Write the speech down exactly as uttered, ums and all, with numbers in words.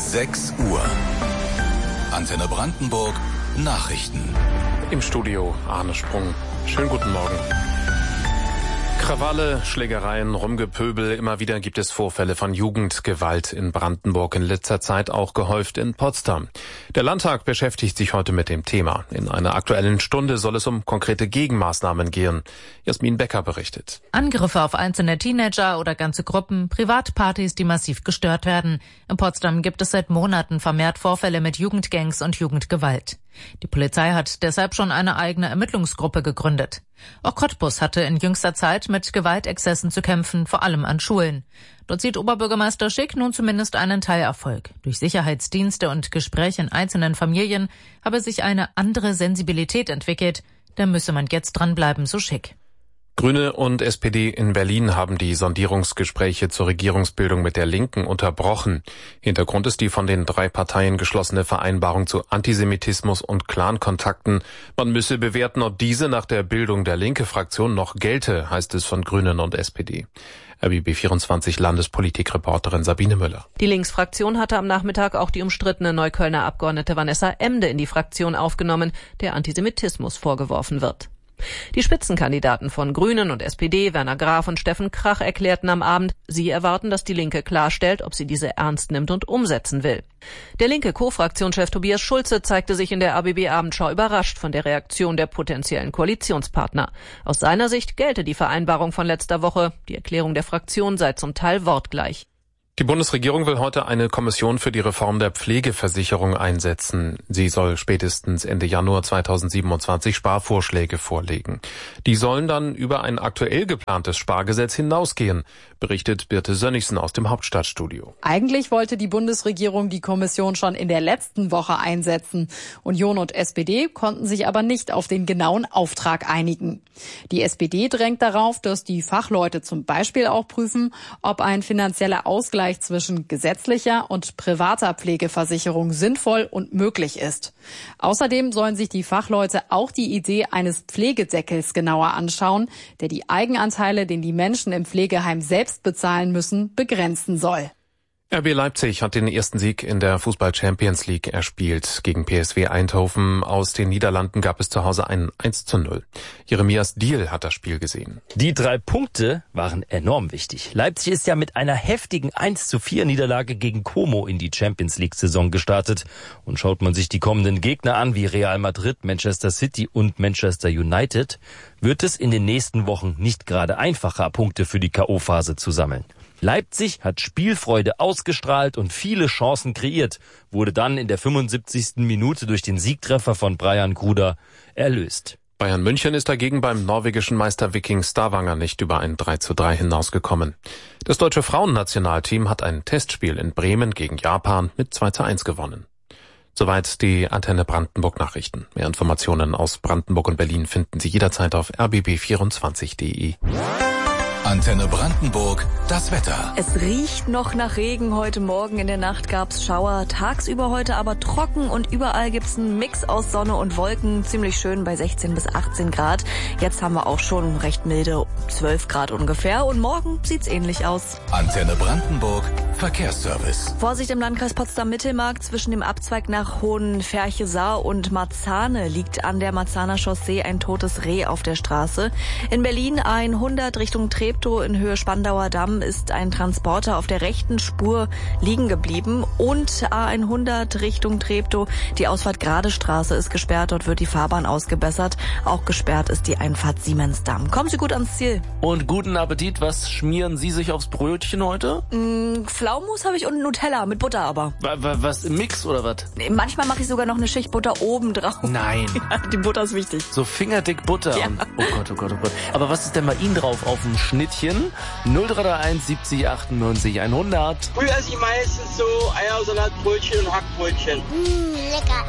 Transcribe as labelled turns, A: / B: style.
A: sechs Uhr. Antenne Brandenburg Nachrichten.
B: Im Studio Arne Sprung. Schönen guten Morgen. Krawalle, Schlägereien, Rumgepöbel, immer wieder gibt es Vorfälle von Jugendgewalt in Brandenburg, in letzter Zeit auch gehäuft in Potsdam. Der Landtag beschäftigt sich heute mit dem Thema. In einer aktuellen Stunde soll es um konkrete Gegenmaßnahmen gehen. Jasmin Becker berichtet.
C: Angriffe auf einzelne Teenager oder ganze Gruppen, Privatpartys, die massiv gestört werden. In Potsdam gibt es seit Monaten vermehrt Vorfälle mit Jugendgangs und Jugendgewalt. Die Polizei hat deshalb schon eine eigene Ermittlungsgruppe gegründet. Auch Cottbus hatte in jüngster Zeit mit Gewaltexzessen zu kämpfen, vor allem an Schulen. Dort sieht Oberbürgermeister Schick nun zumindest einen Teilerfolg. Durch Sicherheitsdienste und Gespräche in einzelnen Familien habe sich eine andere Sensibilität entwickelt. Da müsse man jetzt dranbleiben, so Schick.
B: Grüne und S P D in Berlin haben die Sondierungsgespräche zur Regierungsbildung mit der Linken unterbrochen. Hintergrund ist die von den drei Parteien geschlossene Vereinbarung zu Antisemitismus und Clankontakten. Man müsse bewerten, ob diese nach der Bildung der Linke-Fraktion noch gelte, heißt es von Grünen und S P D. R B B vierundzwanzig Landespolitikreporterin Sabine Müller.
D: Die Linksfraktion hatte am Nachmittag auch die umstrittene Neuköllner Abgeordnete Vanessa Emde in die Fraktion aufgenommen, der Antisemitismus vorgeworfen wird. Die Spitzenkandidaten von Grünen und S P D, Werner Graf und Steffen Krach, erklärten am Abend, sie erwarten, dass die Linke klarstellt, ob sie diese ernst nimmt und umsetzen will. Der linke Co-Fraktionschef Tobias Schulze zeigte sich in der A B B-Abendschau überrascht von der Reaktion der potenziellen Koalitionspartner. Aus seiner Sicht gelte die Vereinbarung von letzter Woche. Die Erklärung der Fraktion sei zum Teil wortgleich.
B: Die Bundesregierung will heute eine Kommission für die Reform der Pflegeversicherung einsetzen. Sie soll spätestens Ende Januar zweitausendsiebenundzwanzig Sparvorschläge vorlegen. Die sollen dann über ein aktuell geplantes Spargesetz hinausgehen, berichtet Birte Sönnigsen aus dem Hauptstadtstudio.
E: Eigentlich wollte die Bundesregierung die Kommission schon in der letzten Woche einsetzen. Union und S P D konnten sich aber nicht auf den genauen Auftrag einigen. Die S P D drängt darauf, dass die Fachleute zum Beispiel auch prüfen, ob ein finanzieller Ausgleich zwischen gesetzlicher und privater Pflegeversicherung sinnvoll und möglich ist. Außerdem sollen sich die Fachleute auch die Idee eines Pflegedeckels genauer anschauen, der die Eigenanteile, den die Menschen im Pflegeheim selbst bezahlen müssen, begrenzen soll.
B: R B Leipzig hat den ersten Sieg in der Fußball-Champions League erspielt. Gegen P S V Eindhoven aus den Niederlanden gab es zu Hause ein eins zu null. Jeremias Diehl hat das Spiel gesehen.
F: Die drei Punkte waren enorm wichtig. Leipzig ist ja mit einer heftigen eins zu vier Niederlage gegen Como in die Champions League-Saison gestartet. Und schaut man sich die kommenden Gegner an, wie Real Madrid, Manchester City und Manchester United, wird es in den nächsten Wochen nicht gerade einfacher, Punkte für die K O-Phase zu sammeln. Leipzig hat Spielfreude ausgestrahlt und viele Chancen kreiert, wurde dann in der fünfundsiebzigsten Minute durch den Siegtreffer von Brian Gruder erlöst.
B: Bayern München ist dagegen beim norwegischen Meister Viking Stavanger nicht über ein drei zu drei hinausgekommen. Das deutsche Frauennationalteam hat ein Testspiel in Bremen gegen Japan mit zwei zu eins gewonnen. Soweit die Antenne Brandenburg Nachrichten. Mehr Informationen aus Brandenburg und Berlin finden Sie jederzeit auf r b b vierundzwanzig punkt d e.
A: Antenne Brandenburg, das Wetter.
G: Es riecht noch nach Regen. Heute Morgen in der Nacht gab's Schauer. Tagsüber heute aber trocken und überall gibt's einen Mix aus Sonne und Wolken. Ziemlich schön bei sechzehn bis achtzehn Grad. Jetzt haben wir auch schon recht milde zwölf Grad ungefähr und morgen sieht's ähnlich aus.
A: Antenne Brandenburg, Verkehrsservice.
G: Vorsicht im Landkreis Potsdam-Mittelmark zwischen dem Abzweig nach Hohenferche-Saar und Marzahne liegt an der Marzaner Chaussee ein totes Reh auf der Straße. In Berlin hundert Richtung Treptow in Höhe Spandauer Damm ist ein Transporter auf der rechten Spur liegen geblieben und A hundert Richtung Treptow. Die Ausfahrt Gradestraße ist gesperrt, dort wird die Fahrbahn ausgebessert. Auch gesperrt ist die Einfahrt Siemensdamm. Kommen Sie gut ans Ziel.
H: Und guten Appetit. Was schmieren Sie sich aufs Brötchen heute?
G: Mm, Pflaumenmus habe ich und Nutella mit Butter aber.
H: Was, was im Mix oder was?
G: Manchmal mache ich sogar noch eine Schicht Butter oben drauf.
H: Nein.
G: Ja, die Butter ist wichtig.
H: So fingerdick Butter.
G: Ja.
H: Und, oh Gott, oh Gott, oh Gott. Aber was ist denn bei Ihnen drauf auf dem Schnittchen? null drei drei eins siebzig achtundneunzig hundert.
I: Früher esse ich meistens so Eiersalat, Brötchen und Hackbrötchen.
J: Mmh, lecker.